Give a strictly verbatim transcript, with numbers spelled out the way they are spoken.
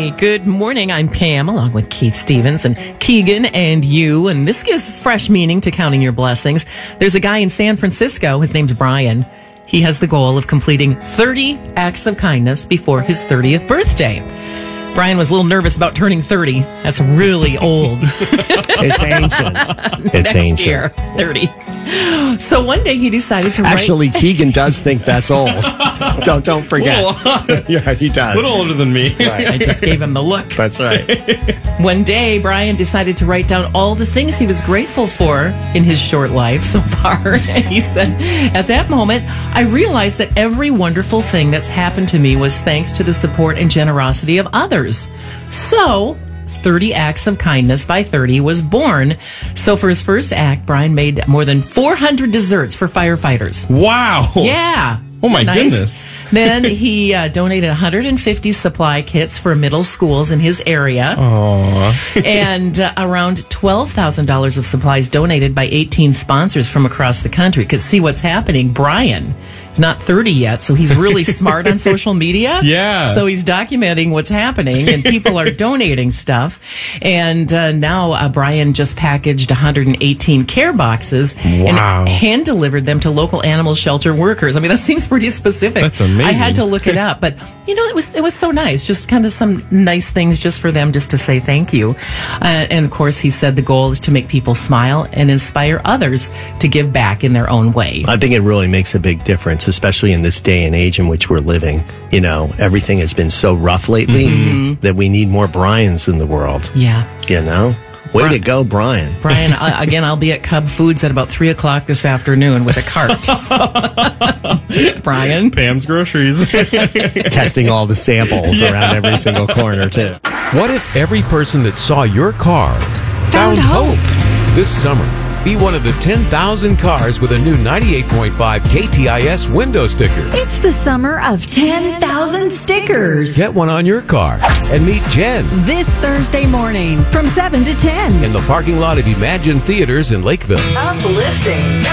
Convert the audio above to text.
Hi, good morning. I'm Pam, along with Keith Stevens and Keegan and you. And this gives fresh meaning to counting your blessings. There's a guy in San Francisco. His name's Brian. He has the goal of completing thirty acts of kindness before his thirtieth birthday. Brian was a little nervous about turning thirty. That's really old. It's ancient. It's Next ancient. year, thirty. So one day he decided to Actually, write... Keegan does think that's old. don't don't forget. Yeah, he does. A little older than me. Right. I just gave him the look. That's right. One day, Brian decided to write down all the things he was grateful for in his short life so far. And he said, at that moment, I realized that every wonderful thing that's happened to me was thanks to the support and generosity of others. So, thirty Acts of Kindness by thirty was born. So for his first act, Brian made more than four hundred desserts for firefighters. Wow. Yeah. Oh, my Nice. goodness. Then he uh, donated one hundred fifty supply kits for middle schools in his area. Aww. And uh, around twelve thousand dollars of supplies donated by eighteen sponsors from across the country. Because see what's happening, Brian is not thirty yet, so he's really smart on social media. Yeah. So he's documenting what's happening, and people are donating stuff. And uh, now uh, Brian just packaged one hundred eighteen care boxes Wow. and hand-delivered them to local animal shelter workers. I mean, that seems pretty specific. That's amazing. I had to look it up, but you know, it was it was so nice. Just kind of some nice things just for them, just to say thank you. Uh, and of course, he said the goal is to make people smile and inspire others to give back in their own way. I think it really makes a big difference, especially in this day and age in which we're living. You know, everything has been so rough lately Mm-hmm. that we need more Brians in the world. Yeah. You know? Way Bri- to go, Brian. Brian, uh, again, I'll be at Cub Foods at about three o'clock this afternoon with a cart. So, Brian. Pam's groceries. Testing all the samples around every single corner, too. What if every person that saw your car Found hope. This summer, be one of the ten thousand cars with a new ninety-eight point five K T I S window sticker. It's the summer of ten thousand stickers. Get one on your car and meet Jen This Thursday morning from seven to ten. in the parking lot of Imagine Theaters in Lakeville. Uplifting.